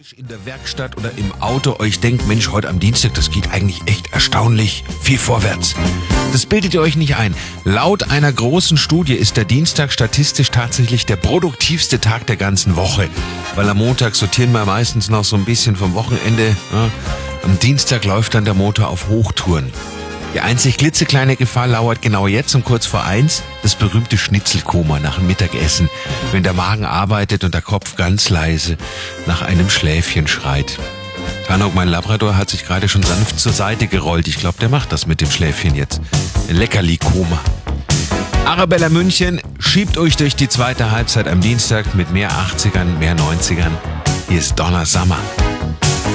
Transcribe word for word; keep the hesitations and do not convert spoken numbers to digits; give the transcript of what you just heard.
in der Werkstatt oder im Auto euch denkt, Mensch, heute am Dienstag, das geht eigentlich echt erstaunlich viel vorwärts. Das bildet ihr euch nicht ein. Laut einer großen Studie ist der Dienstag statistisch tatsächlich der produktivste Tag der ganzen Woche. Weil am Montag sortieren wir meistens noch so ein bisschen vom Wochenende. Ja. Am Dienstag läuft dann der Motor auf Hochtouren. Die einzig klitzekleine Gefahr lauert genau jetzt um kurz vor eins, das berühmte Schnitzelkoma nach dem Mittagessen, wenn der Magen arbeitet und der Kopf ganz leise nach einem Schläfchen schreit. Tanok, mein Labrador, hat sich gerade schon sanft zur Seite gerollt. Ich glaube, der macht das mit dem Schläfchen jetzt. Leckerli-Koma. Arabella München schiebt euch durch die zweite Halbzeit am Dienstag mit mehr achtzigern, mehr neunzigern. Hier ist Donna Summer.